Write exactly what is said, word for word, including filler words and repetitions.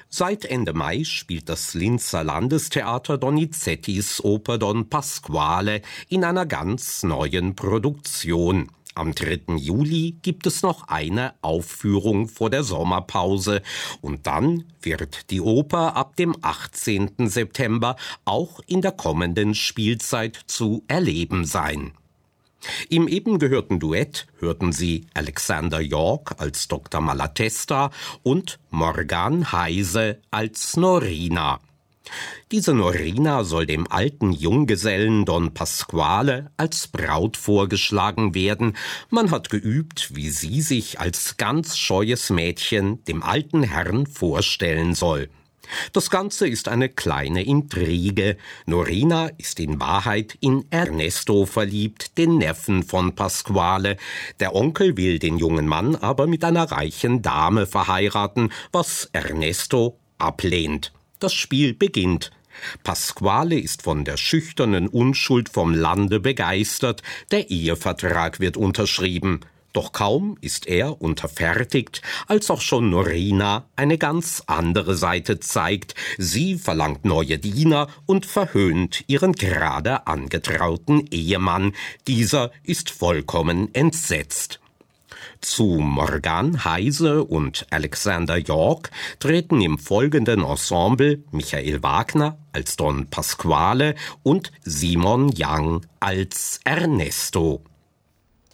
Seit Ende Mai spielt das Linzer Landestheater Donizettis Oper Don Pasquale in einer ganz neuen Produktion. Am dritten Juli gibt es noch eine Aufführung vor der Sommerpause und dann wird die Oper ab dem achtzehnten September auch in der kommenden Spielzeit zu erleben sein. Im eben gehörten Duett hörten Sie Alexander York als Doktor Malatesta und Morgan Heise als Norina. Diese Norina soll dem alten Junggesellen Don Pasquale als Braut vorgeschlagen werden. Man hat geübt, wie sie sich als ganz scheues Mädchen dem alten Herrn vorstellen soll. Das Ganze ist eine kleine Intrige. Norina ist in Wahrheit in Ernesto verliebt, den Neffen von Pasquale. Der Onkel will den jungen Mann aber mit einer reichen Dame verheiraten, was Ernesto ablehnt. Das Spiel beginnt. Pasquale ist von der schüchternen Unschuld vom Lande begeistert. Der Ehevertrag wird unterschrieben. Doch kaum ist er unterfertigt, als auch schon Norina eine ganz andere Seite zeigt. Sie verlangt neue Diener und verhöhnt ihren gerade angetrauten Ehemann. Dieser ist vollkommen entsetzt. Zu Morgan Heise und Alexander York treten im folgenden Ensemble Michael Wagner als Don Pasquale und Simon Young als Ernesto.